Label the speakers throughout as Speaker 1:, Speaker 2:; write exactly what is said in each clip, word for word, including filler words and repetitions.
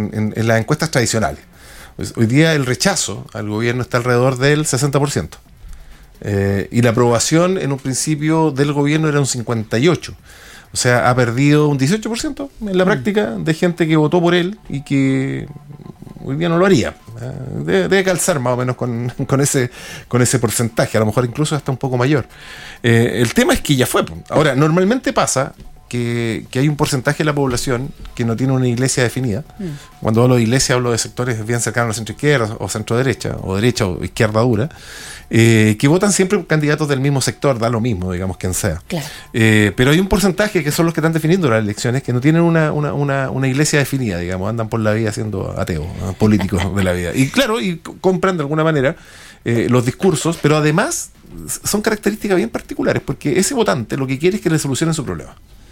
Speaker 1: en, en, en las encuestas tradicionales. Pues hoy día el rechazo al gobierno está alrededor del sesenta por ciento. Eh, y la aprobación en un principio del gobierno era un cincuenta y ocho por ciento. O sea, ha perdido un dieciocho por ciento en la práctica de gente que votó por él y que hoy día no lo haría. Debe, debe calzar más o menos con, con, ese, con ese porcentaje, a lo mejor incluso hasta un poco mayor. Eh, el tema es que ya fue. Ahora, normalmente pasa que, que hay un porcentaje de la población que no tiene una iglesia definida. Mm. Cuando hablo de iglesia hablo de sectores bien cercanos a la centro-izquierda o centro-derecha, o derecha o izquierda dura, eh, que votan siempre candidatos del mismo sector, da lo mismo, digamos, quien sea.
Speaker 2: Claro.
Speaker 1: Eh, pero hay un porcentaje que son los que están definiendo las elecciones, que no tienen una, una, una, una iglesia definida, digamos, andan por la vida siendo ateos, ¿no? Políticos de la vida. Y claro, y compran de alguna manera eh, los discursos, pero además son características bien particulares, porque ese votante lo que quiere es que le solucionen su problema.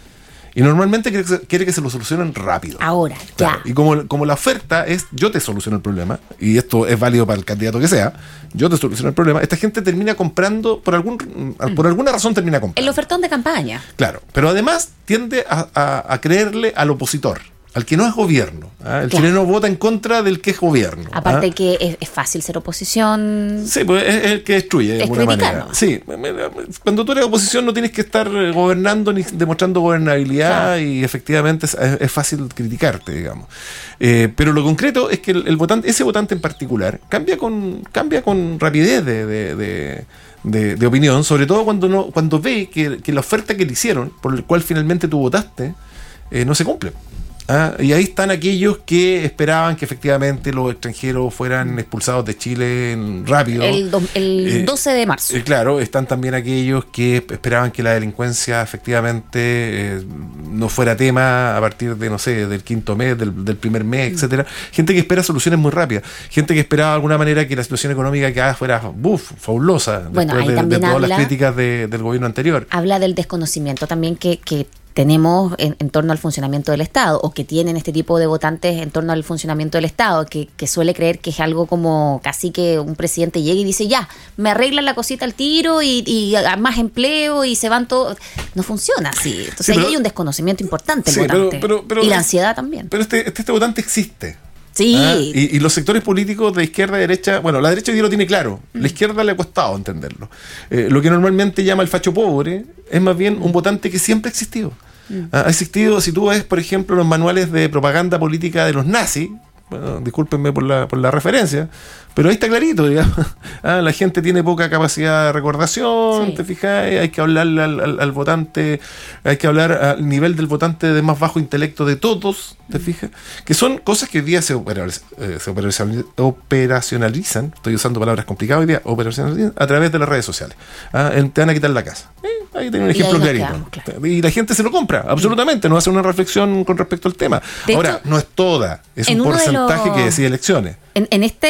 Speaker 1: Y normalmente quiere que, se, quiere que se lo solucionen rápido.
Speaker 2: Ahora,
Speaker 1: claro.
Speaker 2: ya.
Speaker 1: Y como, como la oferta es yo te soluciono el problema, y esto es válido para el candidato que sea, yo te soluciono el problema, esta gente termina comprando, por algún mm. por alguna razón termina comprando.
Speaker 2: El ofertón de campaña.
Speaker 1: Claro, pero además tiende a, a, a creerle al opositor, al que no es gobierno. ¿Ah? El claro. chileno vota en contra del que es gobierno.
Speaker 2: Aparte
Speaker 1: ¿Ah?
Speaker 2: que es, es fácil ser oposición.
Speaker 1: Sí, pues es el que destruye de
Speaker 2: es
Speaker 1: alguna manera.
Speaker 2: ¿no?
Speaker 1: Sí, cuando tú eres oposición no tienes que estar gobernando ni demostrando gobernabilidad, claro. y efectivamente es, es fácil criticarte, digamos. Eh, pero lo concreto es que el, el votante, ese votante en particular, cambia con, cambia con rapidez de, de, de De, de opinión, sobre todo cuando no cuando ve que, que la oferta que le hicieron, por el cual finalmente tú votaste, eh, no se cumple. Ah, y ahí están aquellos que esperaban que efectivamente los extranjeros fueran expulsados de Chile en, rápido.
Speaker 2: El, do, el
Speaker 1: eh,
Speaker 2: doce de marzo.
Speaker 1: Eh, claro, están también aquellos que esperaban que la delincuencia efectivamente eh, no fuera tema a partir de, no sé, del quinto mes, del, del primer mes, mm. etcétera. Gente que espera soluciones muy rápidas. Gente que esperaba de alguna manera que la situación económica que fuera buf, fabulosa,
Speaker 2: bueno,
Speaker 1: después de, de todas
Speaker 2: habla,
Speaker 1: las críticas de, del gobierno anterior.
Speaker 2: Habla del desconocimiento también que... que tenemos en, en torno al funcionamiento del Estado, o que tienen este tipo de votantes en torno al funcionamiento del Estado, que, que suele creer que es algo como casi que un presidente llegue y dice, ya, me arreglan la cosita al tiro y, y más empleo y se van todos. No funciona así. Entonces sí, pero, ahí hay un desconocimiento importante
Speaker 1: sí,
Speaker 2: del votante.
Speaker 1: Pero, pero, pero,
Speaker 2: y la ansiedad también.
Speaker 1: Pero este, este, este votante existe.
Speaker 2: Sí.
Speaker 1: ¿Ah? Y, y los sectores políticos de izquierda y derecha, bueno, la derecha hoy día lo tiene claro, mm. la izquierda le ha costado entenderlo. Eh, lo que normalmente llama el facho pobre es más bien un votante que siempre ha existido. Mm. Ha existido, si tú ves, por ejemplo, los manuales de propaganda política de los nazis, bueno, discúlpenme por la, por la referencia, pero ahí está clarito, digamos. Ah, la gente tiene poca capacidad de recordación, sí. ¿Te fijas? Hay que hablarle al, al, al votante, hay que hablar al nivel del votante de más bajo intelecto de todos, ¿te fijas? Que son cosas que hoy día se, opera, eh, se operacionalizan, estoy usando palabras complicadas hoy día, operacionalizan a través de las redes sociales. Ah, te van a quitar la casa. Eh, ahí tengo un ejemplo clarito. Quedamos, claro. Y la gente se lo compra, absolutamente, no hace una reflexión con respecto al tema. De Ahora, hecho, no es toda, es un porcentaje los... que decide elecciones.
Speaker 2: En, en este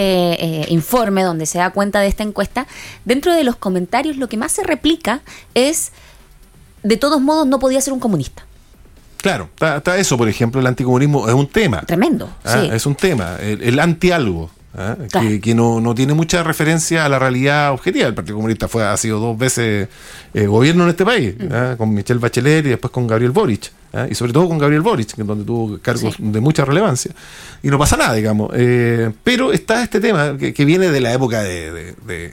Speaker 2: eh, informe donde se da cuenta de esta encuesta, dentro de los comentarios lo que más se replica es, de todos modos no podía ser un comunista.
Speaker 1: Claro, está, está eso, por ejemplo, el anticomunismo es un tema.
Speaker 2: Tremendo,
Speaker 1: ¿Ah?
Speaker 2: sí.
Speaker 1: Es un tema, el, el anti-algo. ¿Ah?
Speaker 2: Claro.
Speaker 1: Que, que no, no tiene mucha referencia a la realidad objetiva. El Partido Comunista fue, ha sido dos veces eh, gobierno en este país, mm. ¿ah? Con Michelle Bachelet y después con Gabriel Boric, ¿ah? Y sobre todo con Gabriel Boric, donde tuvo cargos sí. de mucha relevancia, y no pasa nada, digamos. Eh, pero está este tema que, que viene de la época de, de, de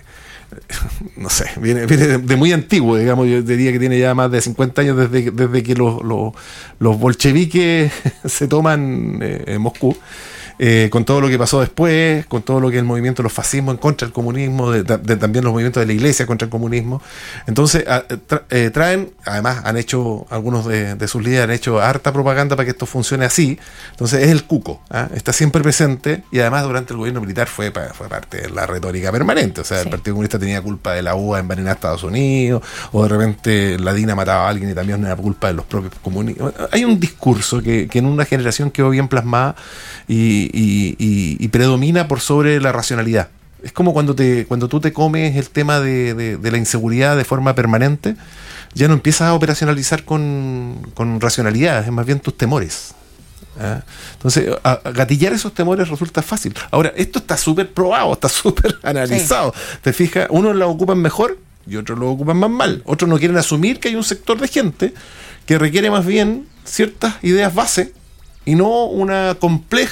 Speaker 1: no sé, viene, viene de, de muy antiguo, digamos. Yo diría que tiene ya más de cincuenta años desde, desde que los, los, los bolcheviques se toman eh, en Moscú. Eh, con todo lo que pasó después, con todo lo que es el movimiento de los fascismos en contra del comunismo, de, de, también los movimientos de la iglesia contra el comunismo. Entonces a, tra, eh, traen, además han hecho, algunos de, de sus líderes han hecho harta propaganda para que esto funcione así. Entonces es el cuco, ¿eh? Está siempre presente, y además durante el gobierno militar fue, fue parte de la retórica permanente. O sea, sí. El Partido Comunista tenía culpa de la U A envenenar a Estados Unidos, o de repente la DINA mataba a alguien y también era culpa de los propios comunistas. Hay un discurso que, que en una generación quedó bien plasmada y Y, y, y predomina por sobre la racionalidad. Es como cuando te cuando tú te comes el tema de, de, de la inseguridad de forma permanente, ya no empiezas a operacionalizar con, con racionalidad, es más bien tus temores. ¿Ah? Entonces, a, a gatillar esos temores resulta fácil. Ahora, esto está súper probado, está súper analizado. Sí. Te fijas, unos la ocupan mejor y otros lo ocupan más mal. Otros no quieren asumir que hay un sector de gente que requiere más bien ciertas ideas base y no una compleja